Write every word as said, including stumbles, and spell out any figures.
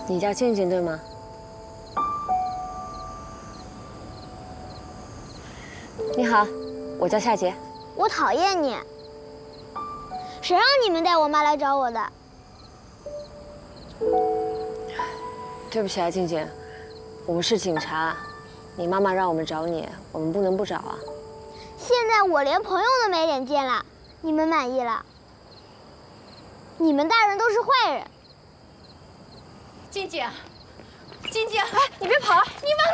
你叫静静对吗？你好，我叫夏洁。 我讨厌你。谁让你们带我妈来找我的？ 对不起啊，静静，我们是警察，你妈妈让我们找你，我们不能不找啊。 现在我连朋友都没脸见了，你们满意了？你们大人都是坏人。 静静，静静，哎，你别跑！你往